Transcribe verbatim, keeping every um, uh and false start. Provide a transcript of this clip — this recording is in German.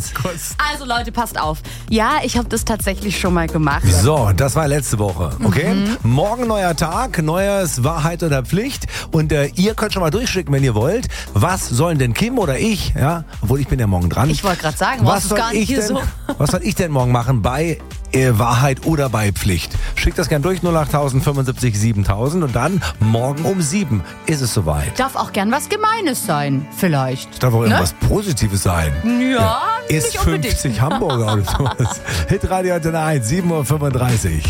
Also Leute, passt auf. Ja, ich habe das tatsächlich schon mal gemacht. So, das war letzte Woche, okay? Mhm. Morgen neuer Tag, neues Wahrheit oder Pflicht. Und äh, ihr könnt schon mal durchschicken, wenn ihr wollt. Was sollen denn Kim oder ich, ja, obwohl ich bin ja morgen dran. Ich wollte gerade sagen, was soll gar nicht ich hier denn, so. Was soll ich denn morgen machen bei äh, Wahrheit oder bei Pflicht? Schickt das gern durch null acht fünfundsiebzig siebentausend und dann morgen um sieben ist es soweit. Darf auch gern was Gemeines sein, vielleicht. Darf auch Ne? irgendwas Positives sein. Ja, Ist nicht unbedingt. fünfzig Hamburger oder sowas. Hitradio Antenne eins, sieben Uhr fünfunddreißig.